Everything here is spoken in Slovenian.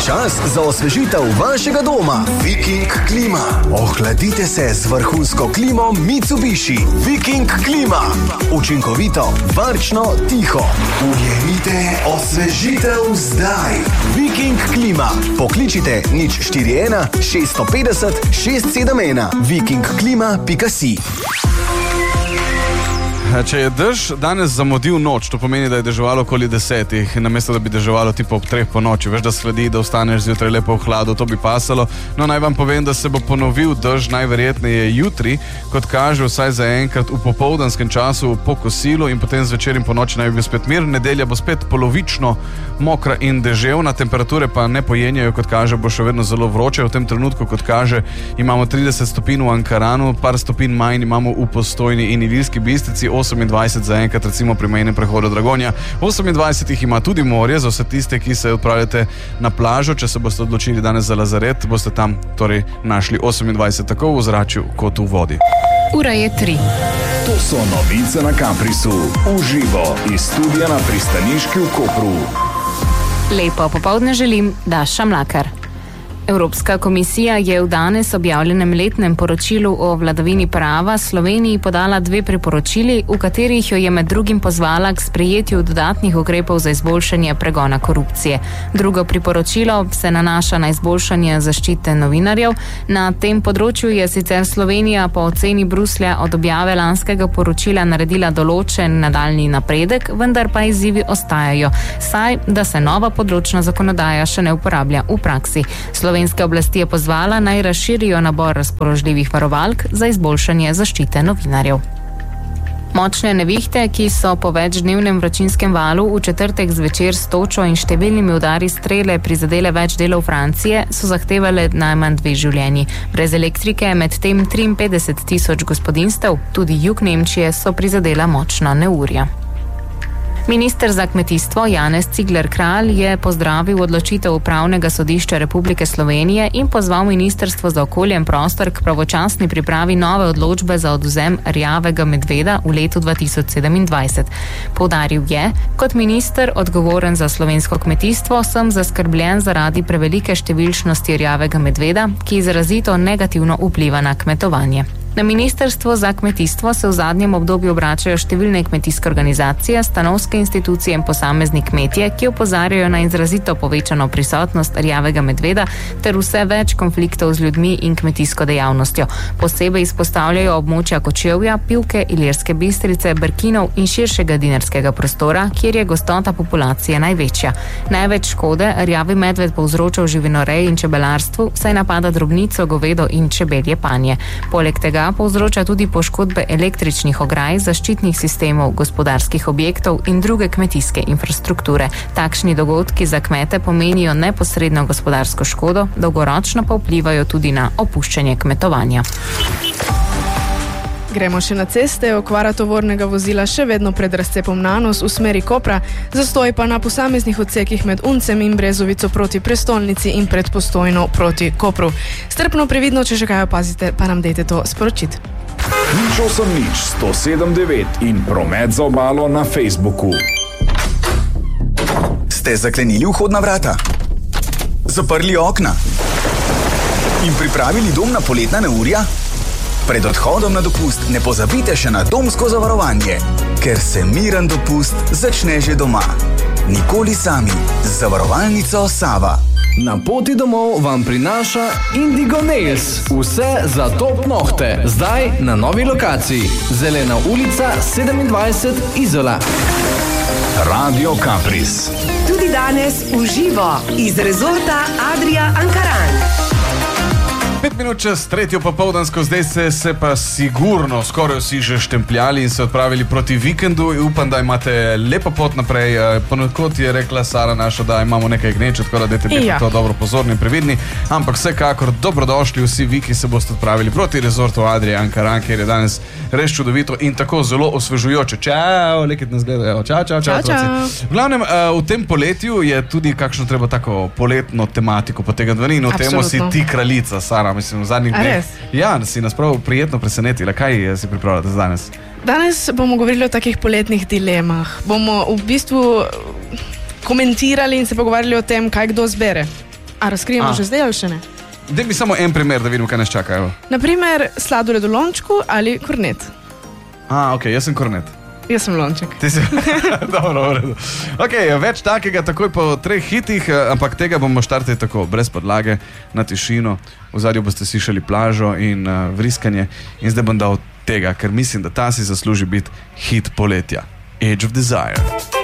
Čas za osvežitev vašega doma. Viking Klima. Ohladite se z vrhunsko klimo Mitsubishi. Viking Klima. Učinkovito, varčno, tiho. Ujemite osvežitev zdaj. Viking Klima. Pokličite 041 650 671. vikingklima.si. Če je dež danes zamudil noč, to pomeni, da je deževalo okoli 10, namesto da bi deževalo tipo ob 3 po noči. Veš, da sledi, da ostaneš zjutraj lepo v hladu, to bi pasalo. No, naj vam povem, da se bo ponovil dež najverjetneje jutri, kot kaže vsaj za enkrat v popoldanskem času po kosilu in potem zvečer in po noči naj bi bil spet mir. Nedelja bo spet polovično mokra in deževna, temperature pa ne pojenjajo, kot kaže, bo še vedno zelo vroče. V tem trenutku, kot kaže, imamo 30 stopinj v Ankaranu, par stopinj manj imamo v Postojni in Ilirski Bistrici, 28 za enkrat, recimo pri mejnem prehodu Dragonja. 28 jih ima tudi morje, za vse tiste, ki se odpravljate na plažo. Če se boste odločili danes za Lazaret, boste tam torej našli 28 tako v ozračju kot v vodi. Ura je 3. To so novice na Kaprisu. Uživo iz studia na pristaniški v Kopru. Lepo popoldne želim, Daša Mlakar. Evropska komisija je v danes objavljenem letnem poročilu o vladavini prava Sloveniji podala 2 priporočili, v katerih jo je med drugim pozvala k sprejetju dodatnih ukrepov za izboljšanje pregona korupcije. Drugo priporočilo se nanaša na izboljšanje zaščite novinarjev. Na tem področju je sicer Slovenija po oceni Bruslja od objave lanskega poročila naredila določen nadaljnji napredek, vendar pa izzivi ostajajo, saj da se nova področna zakonodaja še ne uporablja v praksi. Slovenske oblasti je pozvala, naj razširijo nabor razpoložljivih varovalk za izboljšanje zaščite novinarjev. Močne nevihte, ki so po večdnevnem vročinskem valu v četrtek zvečer s točo in številnimi udari strele prizadele več delov Francije, so zahtevale najmanj 2 življenji. Brez elektrike med tem 53.000 gospodinstev, tudi jug Nemčije, so prizadela močna neurja. Minister za kmetijstvo Janez Cigler Kralj je pozdravil odločitev Upravnega sodišča Republike Slovenije in pozval Ministrstvo za okolje in prostor k pravočasni pripravi nove odločbe za odvzem rjavega medveda v letu 2027. Poudaril je, kot minister odgovoren za slovensko kmetijstvo, sem zaskrbljen zaradi prevelike številčnosti rjavega medveda, ki izrazito negativno vpliva na kmetovanje. Na Ministrstvo za kmetijstvo se v zadnjem obdobju obračajo številne kmetijske organizacije, stanovske institucije in posamezni kmetje, ki opozarjajo na izrazito povečano prisotnost rjavega medveda ter vse več konfliktov z ljudmi in kmetijsko dejavnostjo. Posebej izpostavljajo območja Kočevja, Pivke, Ilirske Bistrice, Brkinov in širšega dinarskega prostora, kjer je gostota populacije največja. Največ škode rjavi medved povzroča v živinoreji in čebelarstvu, saj napada drobnico, govedo in čebelje panje. Poleg tega povzroča tudi poškodbe električnih ograj, zaščitnih sistemov, gospodarskih objektov in druge kmetijske infrastrukture. Takšni dogodki za kmete pomenijo neposredno gospodarsko škodo, dolgoročno pa vplivajo tudi na opuščanje kmetovanja. Gremo še na ceste. Okvara tovornega vozila še vedno pred razcepom Nanos v smeri Kopra, zastoj pa na posameznih odsekih med Uncem in Brezovico proti prestolnici in pred Postojno proti Kopru. Strpno previdno, če še kaj opazite, pa nam dejte to sporočiti. 080 107 9 in promet za obalo na Facebooku. Ste zaklenili vhodna vrata? Zaprli okna? In pripravili dom na poletna neurja? Pred odhodom na dopust ne pozabite še na domsko zavarovanje, ker se miren dopust začne že doma. Nikoli sami z zavarovalnico Sava. Na poti domov vam prinaša Indigo Nails. Vse za top nohte. Zdaj na novi lokaciji. Zelena ulica 27 Izola. Radio Kapris. Tudi danes v živo iz rezorta Adria Ankaran. 5 minut čez 3. popoldansko, zdaj se pa sigurno skoraj vsi že štempljali in se odpravili proti vikendu. Upam, da imate lepo pot naprej. Ponekod je rekla Sara naša, da imamo nekaj gneče, tako da dajte biti to dobro pozorni in previdni. Ampak vsekakor dobrodošli vsi vi, ki se boste odpravili proti rezortu Adria Ankaran, kjer je danes res čudovito in tako zelo osvežujoče. Čau, lekit nas gledajo. Čau. V glavnem, v tem poletju je tudi kakšno treba tako poletno tematiko potegati ven in v temu si ti kraljica, Sara. Mislim, v zadnjih dneh. Ja, si nas prav prijetno presenetila. Kaj si pripravljate za danes? Danes bomo govorili o takih poletnih dilemah. Bomo v bistvu komentirali in se pogovarjali o tem, kaj kdo zbere. A razkrijemo že zdaj ali še ne? Daj mi samo en primer, da vidimo, kaj nas čakajo. Naprimer, sladoled v lončku ali kornet. Ok, jaz sem kornet. Jaz sem lonček. Ti si... Dobro, v redu. Ok, več takega takoj po 3 hitih, ampak tega bomo štartili tako, brez podlage, na tišino. V zadju boste slišali plažo in vriskanje. In zdaj bom dal tega, ker mislim, da ta si zasluži biti hit poletja. Age of Desire.